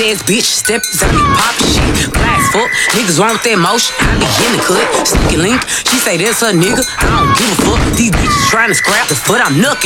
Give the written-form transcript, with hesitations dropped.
ass bitch, step up and pop shit. Blast fuck, niggas want that motion. I be in the cut, sneaky link. She say that's her nigga. I don't give a fuck. These bitches trying to scrap the foot I'm knucking.